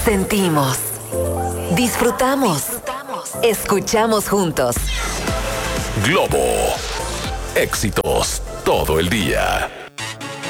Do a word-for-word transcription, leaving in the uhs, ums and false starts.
Sentimos, disfrutamos, escuchamos juntos. Globo. Éxitos todo el día.